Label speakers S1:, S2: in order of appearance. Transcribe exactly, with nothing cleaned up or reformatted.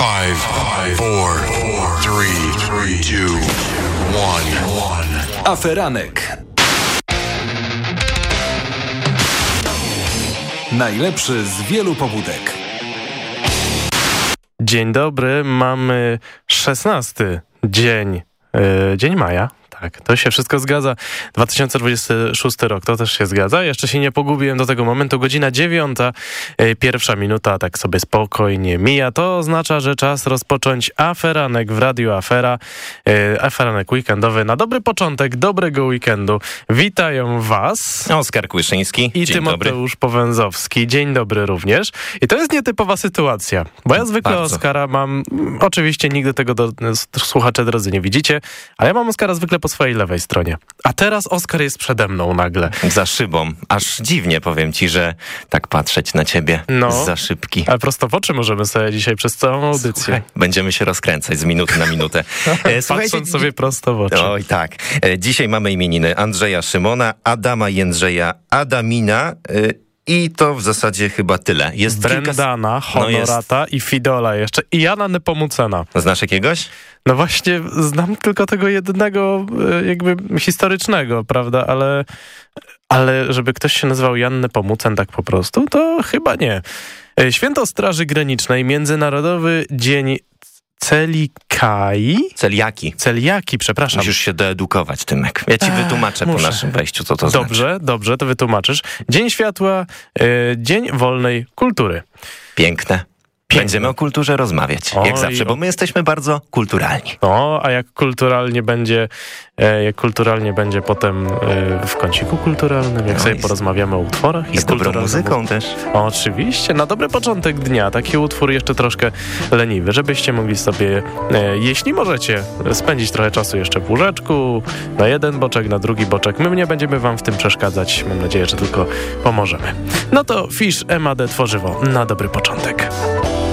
S1: Five, five, four, four, three, three, two, one, one.
S2: Aferanek. Najlepszy z wielu pobudek.
S3: Dzień dobry, mamy szesnasty dzień, yy, dzień maja. Tak, to się wszystko zgadza. dwa tysiące dwudziesty szósty rok, to też się zgadza. Jeszcze się nie pogubiłem do tego momentu. Godzina dziewiąta, yy, pierwsza minuta, tak sobie spokojnie mija. To oznacza, że czas rozpocząć aferanek w Radiu Afera. Yy, aferanek weekendowy na dobry początek dobrego weekendu. Witają was
S4: Oskar Kłyszyński.
S3: I
S4: Dzień dobry.
S3: Tymoteusz Powęzowski. Dzień dobry również. I to jest nietypowa sytuacja, bo ja zwykle
S4: Bardzo.
S3: Oskara mam, oczywiście nigdy tego do, słuchacze drodzy nie widzicie, ale ja mam Oskara zwykle po swojej lewej stronie. A teraz Oskar jest przede mną nagle.
S4: Za szybą. Aż dziwnie powiem ci, że tak patrzeć na ciebie
S3: No.
S4: za szybki.
S3: Ale prosto w oczy możemy sobie dzisiaj przez całą audycję.
S4: Słuchaj, będziemy się rozkręcać z minuty na minutę. E,
S3: Patrząc sobie prosto w oczy.
S4: Oj tak. E, dzisiaj mamy imieniny Andrzeja Szymona, Adama Jędrzeja, Adamina e, i to w zasadzie chyba tyle. Jest
S3: Brendana,
S4: kilka...
S3: Honorata
S4: no jest...
S3: i Fidola jeszcze. I Jana Nepomucena.
S4: Znasz jakiegoś?
S3: No właśnie, znam tylko tego jednego jakby historycznego, prawda, ale, ale żeby ktoś się nazywał Jan Nepomucen tak po prostu, to chyba nie. Święto Straży Granicznej, Międzynarodowy Dzień Celikai.
S4: Celiaki.
S3: Celiaki, przepraszam.
S4: Musisz się doedukować, Tymek. Ja ci wytłumaczę
S3: muszę.
S4: po naszym wejściu, co to
S3: Dobrze,
S4: znaczy.
S3: dobrze, to wytłumaczysz. Dzień Światła, y, Dzień Wolnej Kultury.
S4: Piękne.
S3: Piękne.
S4: Będziemy o kulturze rozmawiać,
S3: Oj,
S4: jak zawsze, bo my jesteśmy bardzo kulturalni.
S3: No, a jak kulturalnie będzie, e, jak kulturalnie będzie potem e, w kąciku kulturalnym, jak
S4: No
S3: sobie
S4: i z-
S3: porozmawiamy o utworach.
S4: I z dobrą
S3: kulturalnym-
S4: muzyką też.
S3: O, oczywiście, na dobry początek dnia, taki utwór jeszcze troszkę leniwy, żebyście mogli sobie, e, jeśli możecie, spędzić trochę czasu jeszcze w łóżeczku, na jeden boczek, na drugi boczek. My nie będziemy wam w tym przeszkadzać, mam nadzieję, że tylko pomożemy. No to Fish, M A D, Tworzywo, na dobry początek.